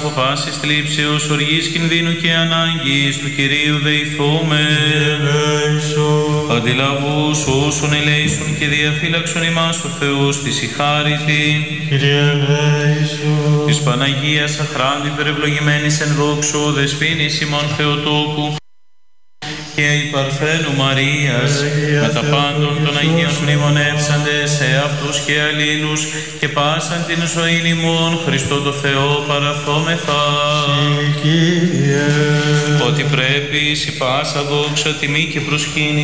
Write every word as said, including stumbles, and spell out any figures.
από πάσης θλίψεως, οργής, κινδύνου και ανάγκης, του Κυρίου δεηθούμε. Αντιλαβούς όσων ελέησον και διαφύλαξον ημάς ο Θεός της η χάριτη. Της Παναγίας αχράντη περιευλογημένης εν δόξω δεσποίνης ημών Θεοτόκου και η Παρθένου Μαρίας με τα πάντων των Αγίων μνημονεύσαντες σε αυτούς και αλλήλους και πάσαν την ζωήν ημών Χριστό το Θεό παραθόμεθα. Ότι πρέπει εις η πάσα δόξα, τιμή και προσκύνηση